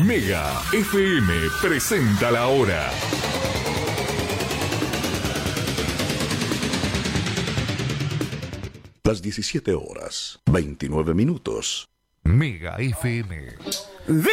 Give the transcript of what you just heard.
Mega FM presenta la hora. Las 17 horas, 29 minutos. Mega FM.